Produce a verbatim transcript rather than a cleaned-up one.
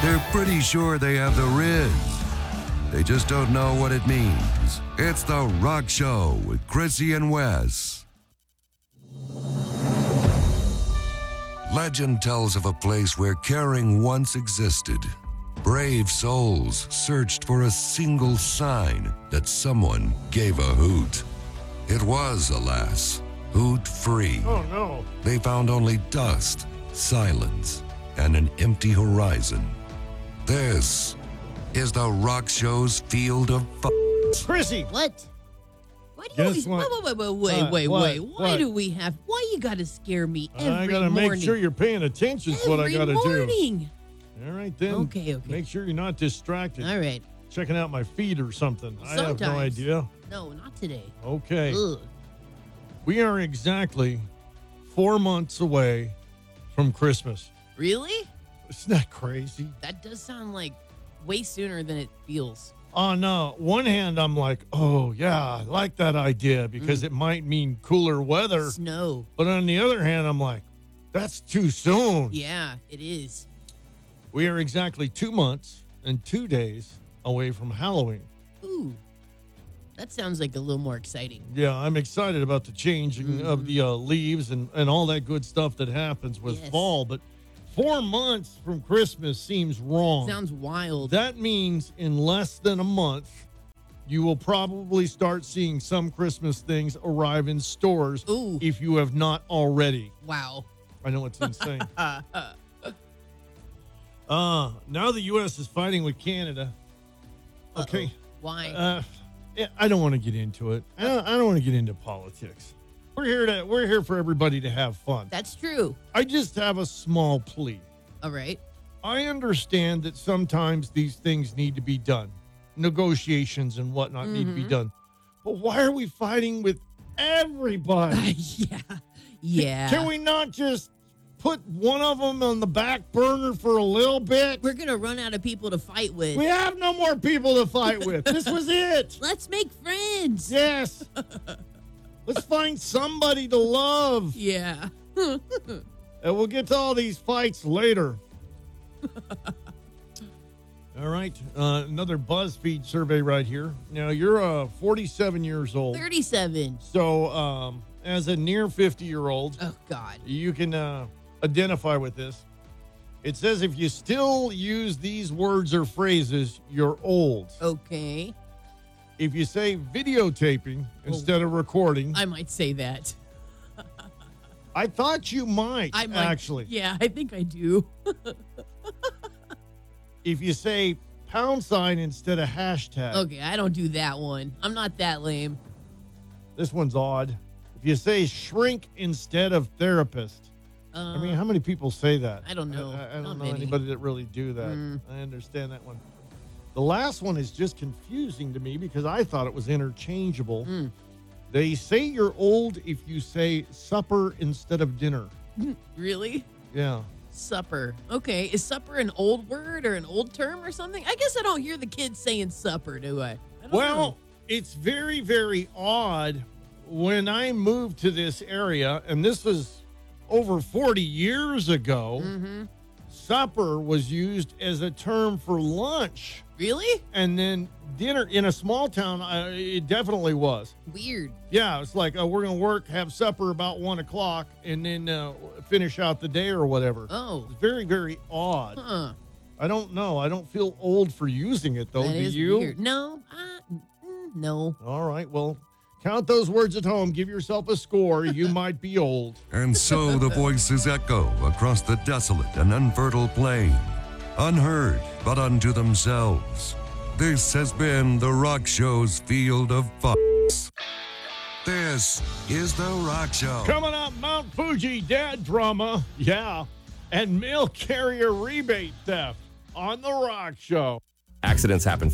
They're pretty sure they have the riz. They just don't know what it means. It's The Rock Show with Chrissy and Wes. Legend tells of a place where caring once existed. Brave souls searched for a single sign that someone gave a hoot. It was, alas, hoot-free. Oh, no. They found only dust, silence, and an empty horizon. This is The Rock Show's Field of F***s. Chrissy! What? Why do you Guess always, what? wait, wait, wait, wait, What? wait, What? wait. Why What? do we have, why you gotta scare me every I gotta morning? make sure you're paying attention is what I Every gotta morning. do. All right, then. Okay, okay. Make sure you're not distracted. All right. Checking out my feed or something. I have no Sometimes. idea. No, not today. Okay. Ugh. We are exactly four months away from Christmas. Really? Isn't that crazy? That does sound like way sooner than it feels. On uh, one hand, I'm like, oh, yeah, I like that idea because Mm. it might mean cooler weather. Snow. But on the other hand, I'm like, that's too soon. Yeah, it is. We are exactly two months and two days away from Halloween. Ooh. That sounds like a little more exciting. Yeah, I'm excited about the changing Mhm. of the uh, leaves and, and all that good stuff that happens with Yes. fall. But four months from Christmas seems wrong. Sounds wild. That means in less than a month, you will probably start seeing some Christmas things arrive in stores Ooh. if you have not already. Wow. I know it's insane. Uh, uh, uh, now the U S is fighting with Canada. Okay. uh-oh. Why? Uh, yeah, I don't want to get into it. I don't, I don't want to get into politics. We're here to we're here for everybody to have fun. That's true. I just have a small plea. All right. I understand that sometimes these things need to be done. Negotiations and whatnot need to be Mhm. done. But why are we fighting with everybody? yeah. Yeah. Can we not just put one of them on the back burner for a little bit? We're going to run out of people to fight with. We have no more people to fight with. This was it. Let's make friends. Yes. Let's find somebody to love. Yeah. And we'll get to all these fights later. All right. Uh, another BuzzFeed survey right here. Now, you're uh, forty-seven years old. thirty-seven. So, um, as a near fifty-year-old, Oh, God. you can uh, identify with this. It says if you still use these words or phrases, you're old. Okay. If you say videotaping instead of recording, I might say that. I thought you might, I might. actually. Yeah, I think I do. If you say pound sign instead of hashtag, Okay, I don't do that one. I'm not that lame. this one's odd. If you say shrink instead of therapist, Uh, I mean, how many people say that? I don't know. I, I don't Not know many. anybody that really do that. Mm. I understand that one. The last one is just confusing to me because I thought it was interchangeable. Mm. They say you're old if you say supper instead of dinner. Really? Yeah. Supper. Okay, is supper an old word or an old term or something? I guess I don't hear the kids saying supper, do I? I don't Well, know. it's very, very odd. When I moved to this area, and this was over forty years ago, Mm-hmm. supper was used as a term for lunch. Really? And then dinner in a small town, uh, it definitely was. Weird. Yeah, it's like, uh, we're going to work, have supper about one o'clock, and then uh, finish out the day or whatever. Oh. It's very, very odd. Huh. I don't know. I don't feel old for using it, though. That Do is you? weird. No. Uh, mm, no. All right. Well, count those words at home. Give yourself a score. You might be old. And so the voices echo across the desolate and unfertile plain, unheard but unto themselves. This has been The Rock Show's Field of Fox. This is The Rock Show. Coming up, Mount Fuji dad drama. Yeah. And mail carrier rebate theft on The Rock Show. Accidents happen